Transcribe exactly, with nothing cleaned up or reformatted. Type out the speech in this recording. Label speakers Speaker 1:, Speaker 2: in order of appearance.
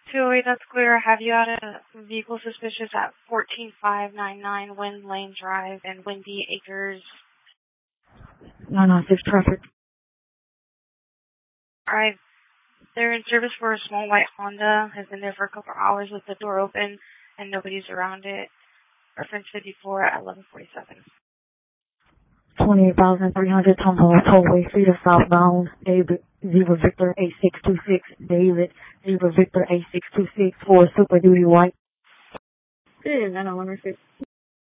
Speaker 1: two oh eight, that's clear. Have you had a vehicle suspicious at fourteen five nine nine Wind Lane Drive and Windy Acres?
Speaker 2: nine nine six traffic.
Speaker 1: Alright, they're in service for a small white Honda. Has been there for a couple hours with the door open and nobody's around it. Reference fifty-four at eleven forty-seven.
Speaker 2: twenty-eight thousand three hundred Tomahawk Tollway, Cedar southbound, David, Zebra Victor eight six two six, David, Zebra Victor eight six two six for Super Duty White.
Speaker 3: Good, nine eleven six.